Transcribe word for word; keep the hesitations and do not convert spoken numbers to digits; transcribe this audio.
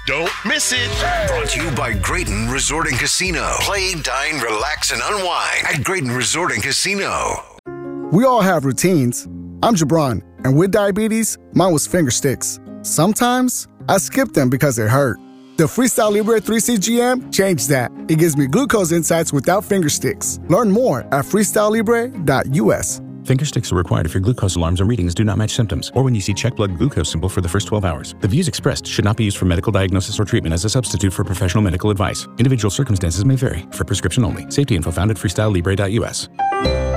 Don't miss it. Brought to you by Graton Resort and Casino. Play, dine, relax, and unwind at Graton Resort and Casino. We all have routines. I'm Jabron, and with diabetes, mine was finger sticks. Sometimes I skip them because it hurt. The Freestyle Libre three C G M changed that. It gives me glucose insights without finger sticks. Learn more at freestyle libre dot U S. Finger sticks are required if your glucose alarms or readings do not match symptoms, or when you see check blood glucose symbol for the first twelve hours. The views expressed should not be used for medical diagnosis or treatment as a substitute for professional medical advice. Individual circumstances may vary. For prescription only. Safety info found at freestyle libre dot U S.